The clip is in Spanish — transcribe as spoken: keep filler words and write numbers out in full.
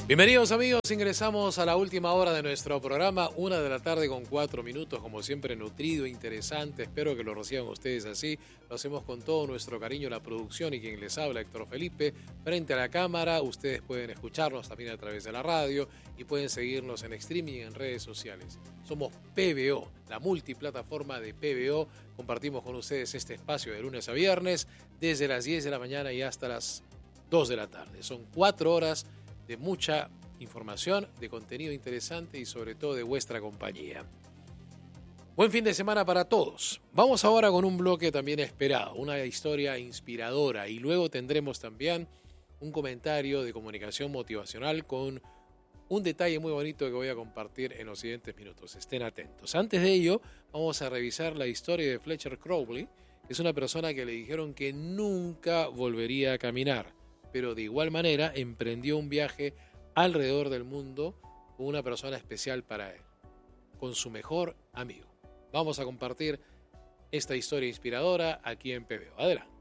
Bienvenidos amigos, ingresamos a la última hora de nuestro programa, una de la tarde con cuatro minutos, como siempre nutrido e interesante, espero que lo reciban ustedes así, lo hacemos con todo nuestro cariño, la producción y quien les habla, Héctor Felipe, frente a la cámara, ustedes pueden escucharnos también a través de la radio y pueden seguirnos en streaming y en redes sociales. Somos P B O, la multiplataforma de P B O, compartimos con ustedes este espacio de lunes a viernes, desde las diez de la mañana y hasta las dos de la tarde, son cuatro horas de mucha información, de contenido interesante y sobre todo de vuestra compañía. Buen fin de semana para todos. Vamos ahora con un bloque también esperado, una historia inspiradora y luego tendremos también un comentario de comunicación motivacional con un detalle muy bonito que voy a compartir en los siguientes minutos. Estén atentos. Antes de ello, vamos a revisar la historia de Fletcher Crowley, que es una persona que le dijeron que nunca volvería a caminar, pero de igual manera emprendió un viaje alrededor del mundo con una persona especial para él, con su mejor amigo. Vamos a compartir esta historia inspiradora aquí en P B O. Adelante.